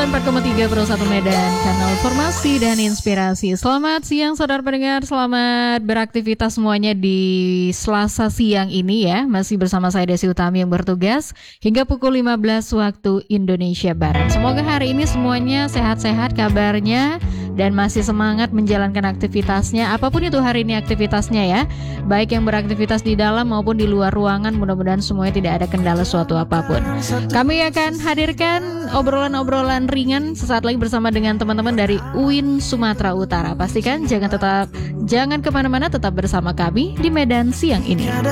94,3 Pro 1 Medan, kanal informasi dan inspirasi. Selamat siang saudara pendengar, selamat beraktivitas semuanya di Selasa siang ini ya. Masih bersama saya Desi Utami yang bertugas hingga pukul 15 waktu Indonesia Barat. Semoga hari ini semuanya sehat-sehat kabarnya dan masih semangat menjalankan aktivitasnya, apapun itu hari ini aktivitasnya ya, baik yang beraktivitas di dalam maupun di luar ruangan. Mudah-mudahan semuanya tidak ada kendala suatu apapun. Kami akan hadirkan obrolan-obrolan ringan sesaat lagi bersama dengan teman-teman dari UIN Sumatera Utara. Pastikan jangan kemana-mana, tetap bersama kami di Medan siang ini.